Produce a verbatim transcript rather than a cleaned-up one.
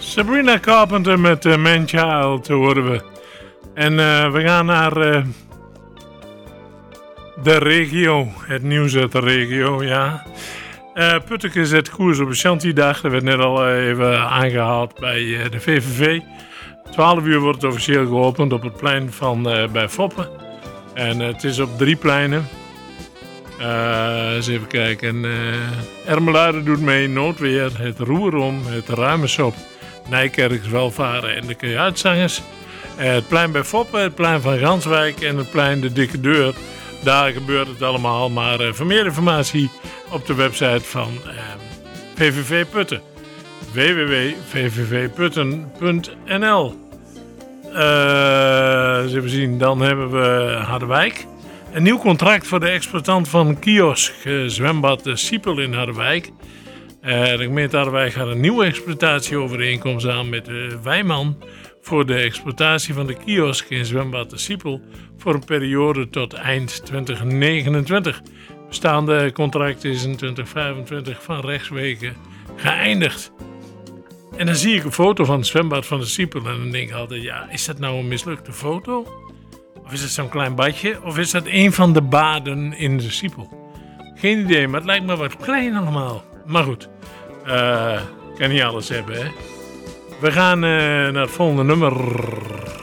Sabrina Carpenter met uh, Man Child horen we. En uh, we gaan naar uh, de regio. Het nieuws uit de regio, ja. Uh, Putteke zet koers op een Shanty-dag. Dat werd net al uh, even aangehaald bij uh, de V V V. twaalf uur wordt het officieel geopend op het plein van uh, bij Foppen. En uh, het is op drie pleinen. Uh, eens even kijken. Uh, Ermelaarde doet mee, Noordweer, het Roerom, het Ruimensop, Nijkerk, Welvaren en de Kajuitzangers. Uh, het plein bij Foppen, het plein van Ganswijk en het plein de Dikke Deur. Daar gebeurt het allemaal, maar uh, voor meer informatie op de website van uh, V V V Putten. w w w punt v v v putten punt n l. Uh, eens even zien, dan hebben we Harderwijk. Een nieuw contract voor de exploitant van een kiosk, uh, zwembad de Siepel in Harderwijk. Uh, de gemeente Harderwijk gaat een nieuwe exploitatieovereenkomst aan met de Wijman voor de exploitatie van de kiosk in zwembad de Siepel voor een periode tot eind twintig negenentwintig. Bestaande contract is in twintig vijfentwintig van rechtswege geëindigd. En dan zie ik een foto van het zwembad van de Siepel en dan denk ik altijd, ja, is dat nou een mislukte foto? Of is het zo'n klein badje? Of is dat een van de baden in de Siepel? Geen idee, maar het lijkt me wat klein allemaal. Maar goed, uh, kan niet alles hebben, hè. We gaan uh, naar het volgende nummer.